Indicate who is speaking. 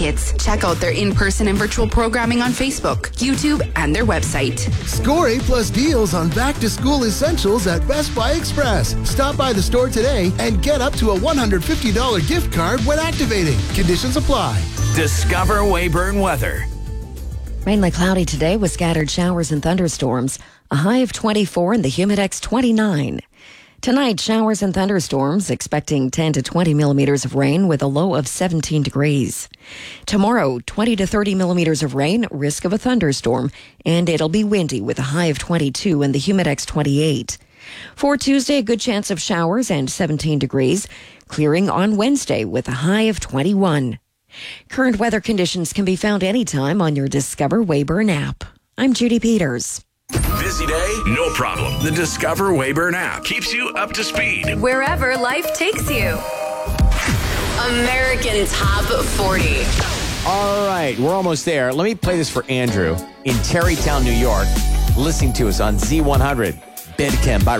Speaker 1: Kids. Check out their in-person and virtual programming on Facebook, YouTube, and their website.
Speaker 2: Score A+ deals on back-to-school essentials at Best Buy Express. Stop by the store today and get up to a $150 gift card when activating. Conditions apply.
Speaker 3: Discover Weyburn weather.
Speaker 4: Mainly cloudy today with scattered showers and thunderstorms. A high of 24 and the humidex 29. Tonight, showers and thunderstorms, expecting 10 to 20 millimeters of rain with a low of 17 degrees. Tomorrow, 20 to 30 millimeters of rain, risk of a thunderstorm, and it'll be windy with a high of 22 and the humidex 28. For Tuesday, a good chance of showers and 17 degrees, clearing on Wednesday with a high of 21. Current weather conditions can be found anytime on your Discover Weyburn app. I'm Judy Peters.
Speaker 3: Busy day? No problem. The Discover Weyburn app keeps you up to speed.
Speaker 5: Wherever life takes you. American Top 40.
Speaker 6: All right, we're almost there. Let me play this for Andrew in Terrytown, New York, listening to us on Z100. Bedchem by